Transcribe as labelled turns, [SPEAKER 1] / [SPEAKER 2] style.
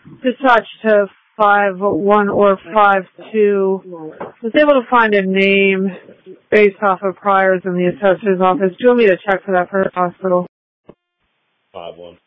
[SPEAKER 1] dispatch to 5-1 or 5-2. Was able to find a name based off of priors in the assessor's office. Do you want me to check for that for the hospital?
[SPEAKER 2] 5-1.